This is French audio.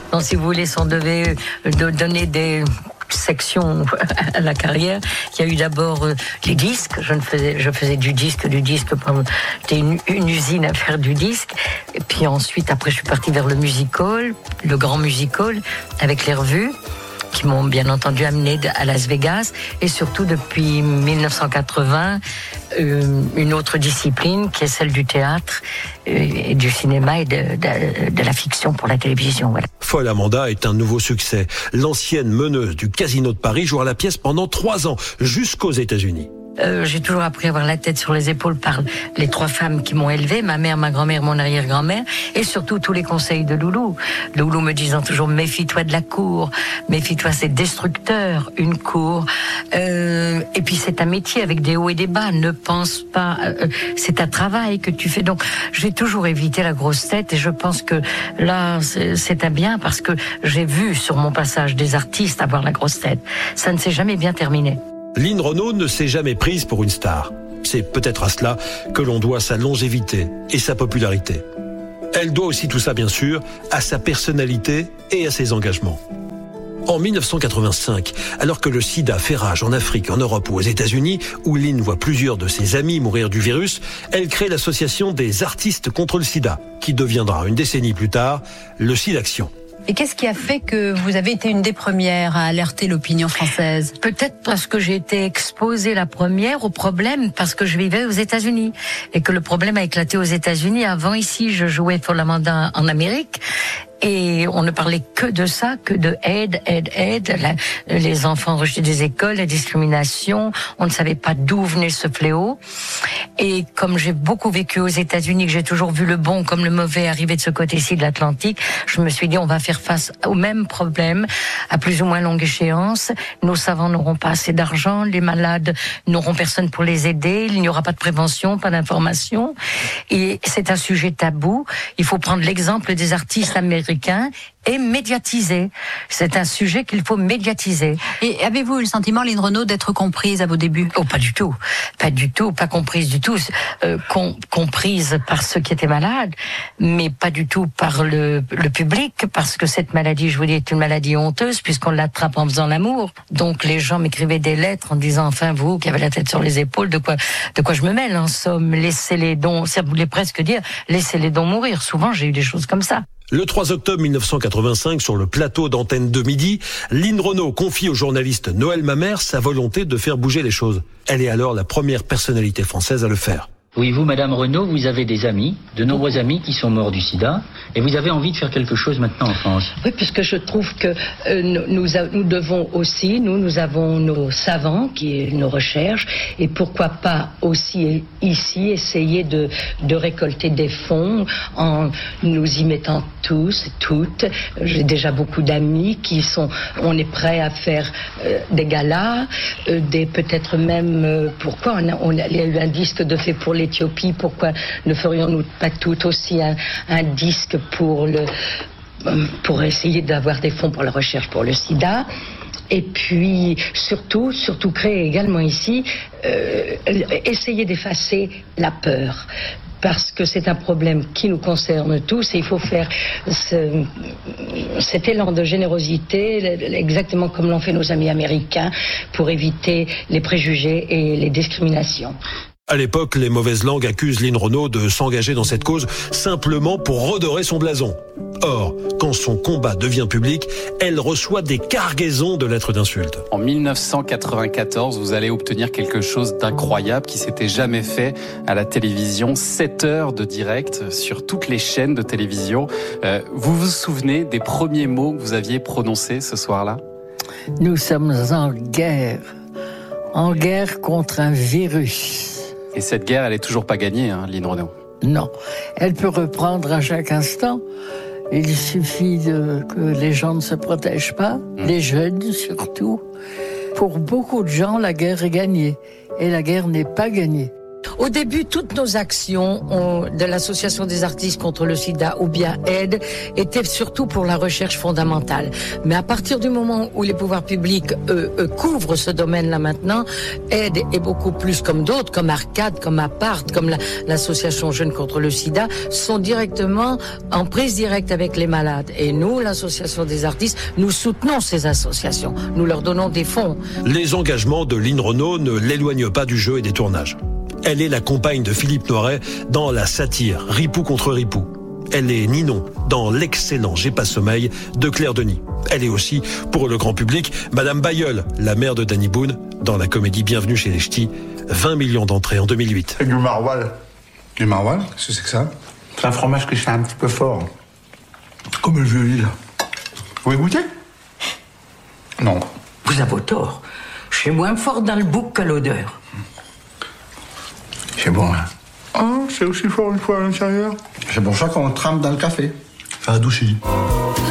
Donc, si vous voulez, si on devait donner des sections à la carrière, il y a eu d'abord les disques. Je faisais du disque pendant, j'étais une usine à faire du disque. Et puis ensuite, après, je suis partie vers le music-hall, le grand music-hall, avec les revues, qui m'ont bien entendu amené à Las Vegas, et surtout depuis 1980 une autre discipline qui est celle du théâtre et du cinéma et de la fiction pour la télévision. Voilà. Folle Amanda est un nouveau succès. L'ancienne meneuse du Casino de Paris jouera la pièce pendant 3 ans, jusqu'aux États-Unis. J'ai toujours appris à avoir la tête sur les épaules par les 3 femmes qui m'ont élevée, ma mère, ma grand-mère, mon arrière-grand-mère, et surtout tous les conseils de Loulou. Loulou me disant toujours, méfie-toi de la cour, méfie-toi, c'est destructeur, une cour. Et puis c'est un métier avec des hauts et des bas, ne pense pas, c'est un travail que tu fais. Donc j'ai toujours évité la grosse tête, et je pense que là, c'est un bien, parce que j'ai vu sur mon passage des artistes avoir la grosse tête. Ça ne s'est jamais bien terminé. Lynn Renaud ne s'est jamais prise pour une star. C'est peut-être à cela que l'on doit sa longévité et sa popularité. Elle doit aussi tout ça, bien sûr, à sa personnalité et à ses engagements. En 1985, alors que le sida fait rage en Afrique, en Europe ou aux États-Unis, où Lynn voit plusieurs de ses amis mourir du virus, elle crée l'association des artistes contre le sida, qui deviendra une décennie plus tard le SIDAction. Et qu'est-ce qui a fait que vous avez été une des premières à alerter l'opinion française ? Peut-être parce que j'ai été exposée la première au problème, parce que je vivais aux États-Unis et que le problème a éclaté aux États-Unis. Avant, ici, je jouais pour l'Amanda en Amérique. Et on ne parlait que de ça, que de aide. Les enfants rejetés des écoles, la discrimination. On ne savait pas d'où venait ce fléau. Et comme j'ai beaucoup vécu aux États-Unis, que j'ai toujours vu le bon comme le mauvais arriver de ce côté-ci de l'Atlantique, je me suis dit, on va faire face au même problème, à plus ou moins longue échéance. Nos savants n'auront pas assez d'argent, les malades n'auront personne pour les aider, il n'y aura pas de prévention, pas d'information. Et c'est un sujet tabou. Il faut prendre l'exemple des artistes américains et médiatiser. C'est un sujet qu'il faut médiatiser. Et avez-vous eu le sentiment, Lynn Renaud, d'être comprise à vos débuts ? Oh, pas du tout. Pas du tout. Pas comprise du tout. Comprise par ceux qui étaient malades, mais pas du tout par le public, parce que cette maladie, je vous dis, est une maladie honteuse, puisqu'on l'attrape en faisant l'amour. Donc, les gens m'écrivaient des lettres en disant, enfin, vous, qui avez la tête sur les épaules, de quoi je me mêle, en somme, laissez les dons, ça voulait presque dire, laissez les dons mourir. Souvent, j'ai eu des choses comme ça. Le 3 octobre 1985, sur le plateau d'Antenne 2 Midi, Lynn Renaud confie au journaliste Noël Mamère sa volonté de faire bouger les choses. Elle est alors la première personnalité française à le faire. Oui, vous, Madame Renaud, vous avez des amis, de nombreux amis qui sont morts du sida, et vous avez envie de faire quelque chose maintenant en France. Oui, puisque je trouve que nous devons aussi, nous avons nos savants, nos recherches, et pourquoi pas aussi ici essayer de récolter des fonds en nous y mettant tous et toutes. J'ai déjà beaucoup d'amis on est prêt à faire des galas, peut-être même, pourquoi il y a eu un disque de fait pour l'Éthiopie, pourquoi ne ferions-nous pas tout aussi un disque pour essayer d'avoir des fonds pour la recherche pour le sida? Et puis, surtout créer également ici, essayer d'effacer la peur. Parce que c'est un problème qui nous concerne tous et il faut faire cet élan de générosité exactement comme l'ont fait nos amis américains pour éviter les préjugés et les discriminations. À l'époque, les mauvaises langues accusent Lynn Renaud de s'engager dans cette cause simplement pour redorer son blason. Or, quand son combat devient public, elle reçoit des cargaisons de lettres d'insultes. En 1994, vous allez obtenir quelque chose d'incroyable qui s'était jamais fait à la télévision. 7 heures de direct sur toutes les chaînes de télévision. Vous vous souvenez des premiers mots que vous aviez prononcés ce soir-là ? Nous sommes en guerre contre un virus. Et cette guerre, elle est toujours pas gagnée, Lynn Renaud. Non, elle peut reprendre à chaque instant. Il suffit que les gens ne se protègent pas, les jeunes surtout. Pour beaucoup de gens, la guerre est gagnée. Et la guerre n'est pas gagnée. Au début, toutes nos actions de l'Association des artistes contre le sida ou bien AIDE étaient surtout pour la recherche fondamentale. Mais à partir du moment où les pouvoirs publics couvrent ce domaine-là maintenant, AIDE est beaucoup plus comme d'autres, comme Arcade, comme Apart, comme l'Association Jeunes contre le sida, sont directement en prise directe avec les malades. Et nous, l'Association des artistes, nous soutenons ces associations. Nous leur donnons des fonds. Les engagements de Lynn Renaud ne l'éloignent pas du jeu et des tournages. Elle est la compagne de Philippe Noiret dans la satire Ripou contre Ripou. Elle est Ninon dans l'excellent J'ai pas sommeil de Claire Denis. Elle est aussi, pour le grand public, Madame Bayeul, la mère de Danny Boone, dans la comédie Bienvenue chez les Ch'tis, 20 millions d'entrées en 2008. Et du maroilles. Du maroilles, qu'est-ce que c'est que ça? C'est un fromage qui est un petit peu fort. Comme le vieux Lille. Vous voulez goûter? Non. Vous avez tort. Je suis moins fort dans le bouc qu'à l'odeur. C'est bon, hein. Oh, c'est aussi fort une fois à l'intérieur. C'est pour ça qu'on trempe dans le café. Ça a douché.